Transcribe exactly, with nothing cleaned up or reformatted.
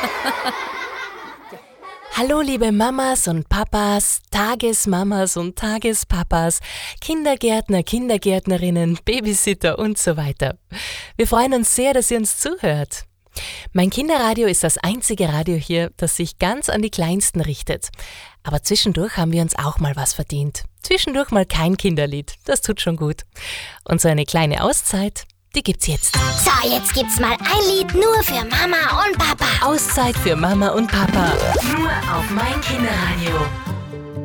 Hallo liebe Mamas und Papas, Tagesmamas und Tagespapas, Kindergärtner, Kindergärtnerinnen, Babysitter und so weiter. Wir freuen uns sehr, dass ihr uns zuhört. Mein Kinderradio ist das einzige Radio hier, das sich ganz an die Kleinsten richtet. Aber zwischendurch haben wir uns auch mal was verdient. Zwischendurch mal kein Kinderlied, das tut schon gut. Und so eine kleine Auszeit, die gibt's jetzt. So, jetzt gibt's mal ein Lied nur für Mama und Papa. Auszeit für Mama und Papa. Nur auf mein Kinderradio.